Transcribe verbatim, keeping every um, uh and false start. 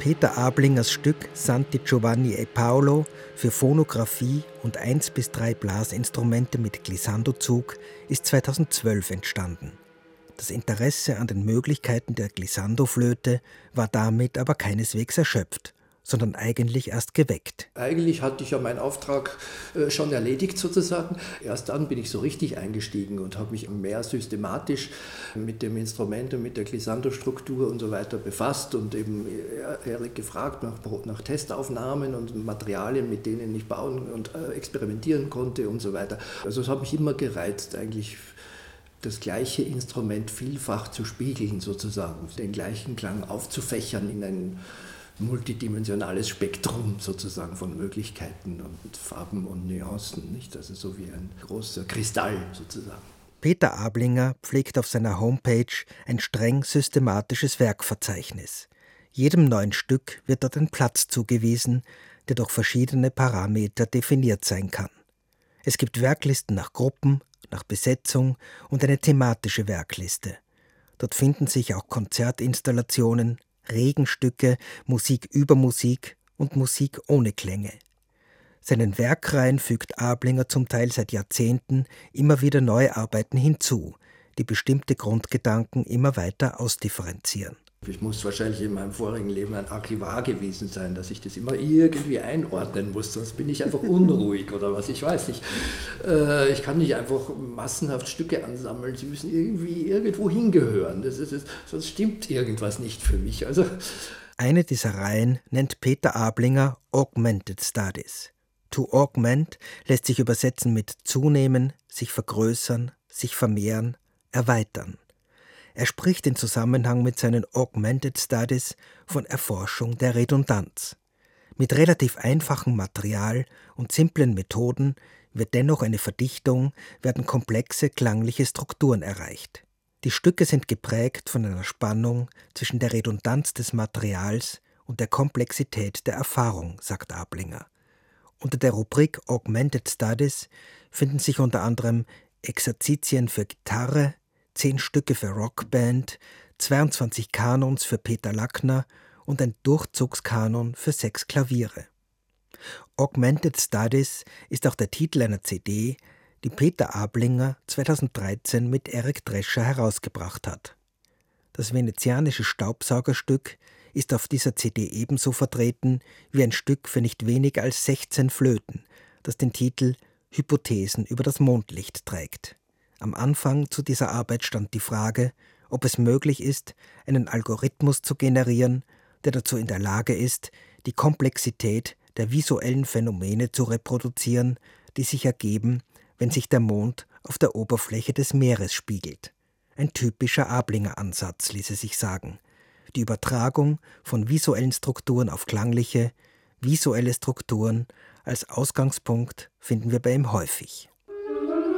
Peter Ablingers Stück Santi Giovanni e Paolo für Phonographie und eins bis drei Blasinstrumente mit Glissandozug ist zweitausendzwölf entstanden. Das Interesse an den Möglichkeiten der Glissandoflöte war damit aber keineswegs erschöpft, sondern eigentlich erst geweckt. Eigentlich hatte ich ja meinen Auftrag äh, schon erledigt sozusagen. Erst dann bin ich so richtig eingestiegen und habe mich mehr systematisch mit dem Instrument und mit der Glissando-Struktur und so weiter befasst und eben Erik gefragt nach, nach Testaufnahmen und Materialien, mit denen ich bauen und äh, experimentieren konnte und so weiter. Also es hat mich immer gereizt, eigentlich das gleiche Instrument vielfach zu spiegeln sozusagen, den gleichen Klang aufzufächern in ein multidimensionales Spektrum sozusagen von Möglichkeiten und Farben und Nuancen, nicht? Also so wie ein großer Kristall sozusagen. Peter Ablinger pflegt auf seiner Homepage ein streng systematisches Werkverzeichnis. Jedem neuen Stück wird dort ein Platz zugewiesen, der durch verschiedene Parameter definiert sein kann. Es gibt Werklisten nach Gruppen, nach Besetzung und eine thematische Werkliste. Dort finden sich auch Konzertinstallationen, Regenstücke, Musik über Musik und Musik ohne Klänge. Seinen Werkreihen fügt Ablinger zum Teil seit Jahrzehnten immer wieder neue Arbeiten hinzu, die bestimmte Grundgedanken immer weiter ausdifferenzieren. Ich muss wahrscheinlich in meinem vorigen Leben ein Archivar gewesen sein, dass ich das immer irgendwie einordnen muss, sonst bin ich einfach unruhig oder was, ich weiß nicht. Äh, ich kann nicht einfach massenhaft Stücke ansammeln, sie müssen irgendwie irgendwo hingehören, das ist, das, sonst stimmt irgendwas nicht für mich. Also Eine dieser Reihen nennt Peter Ablinger Augmented Studies. To augment lässt sich übersetzen mit zunehmen, sich vergrößern, sich vermehren, erweitern. Er spricht in Zusammenhang mit seinen Augmented Studies von Erforschung der Redundanz. Mit relativ einfachem Material und simplen Methoden wird dennoch eine Verdichtung, werden komplexe klangliche Strukturen erreicht. Die Stücke sind geprägt von einer Spannung zwischen der Redundanz des Materials und der Komplexität der Erfahrung, sagt Ablinger. Unter der Rubrik Augmented Studies finden sich unter anderem Exerzitien für Gitarre, zehn Stücke für Rockband, zweiundzwanzig Kanons für Peter Lackner und ein Durchzugskanon für sechs Klaviere. Augmented Studies ist auch der Titel einer C D, die Peter Ablinger zweitausenddreizehn mit Eric Drescher herausgebracht hat. Das venezianische Staubsaugerstück ist auf dieser C D ebenso vertreten wie ein Stück für nicht weniger als sechzehn Flöten, das den Titel Hypothesen über das Mondlicht trägt. Am Anfang zu dieser Arbeit stand die Frage, ob es möglich ist, einen Algorithmus zu generieren, der dazu in der Lage ist, die Komplexität der visuellen Phänomene zu reproduzieren, die sich ergeben, wenn sich der Mond auf der Oberfläche des Meeres spiegelt. Ein typischer Ablinger-Ansatz, ließe sich sagen. Die Übertragung von visuellen Strukturen auf klangliche, visuelle Strukturen als Ausgangspunkt finden wir bei ihm häufig.